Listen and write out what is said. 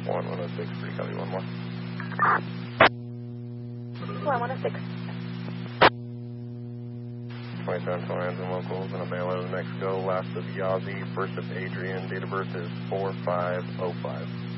106, pretty copy, one more. 106. 27 Torrens and locals and a Baylor, next go, last of Yazzie, first of Adrian, date of birth is 4505.